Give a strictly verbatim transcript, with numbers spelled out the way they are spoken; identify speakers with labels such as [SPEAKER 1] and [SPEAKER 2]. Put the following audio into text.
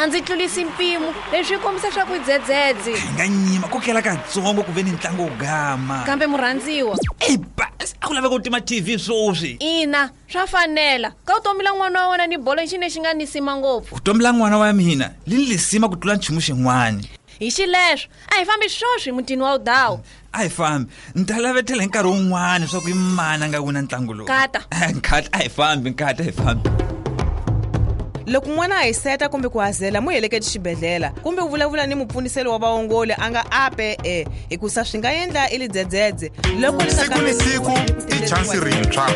[SPEAKER 1] a ndzi tlulisi mpimo leswi kombisa swa ku dzedzedze
[SPEAKER 2] nga nyima kokela katsongo ku veni ntlangu gama
[SPEAKER 1] kambe murhandziwa
[SPEAKER 2] epa a ku lava ku tima T V swoswi
[SPEAKER 1] ina swa fanela ka u tomila n'wana wa wena ni bolo hi xine xi nga nisima ngopfu
[SPEAKER 2] u tomila n'wana wa mina li lisima ku tlula nchumu xin'wana
[SPEAKER 1] hi xileswo a hi fambi swoswi mutini wa udawu
[SPEAKER 2] a hi fambi ni ta lavetela hi nkarhi wun'wana swa ku i mana nga wina ntlangu lowu
[SPEAKER 1] Kata.
[SPEAKER 2] nkata a hi fambi nkata a hi fambi
[SPEAKER 3] loko n'wana a hi seta kumbe ku hazela mu heleketi xibedhlela kumbe u vulavula ni mupfuniseli wa vaongoli a nga ape e hikusa swi nga endla ili dzedzedze loko
[SPEAKER 4] siku ni siku i chansi rintshwa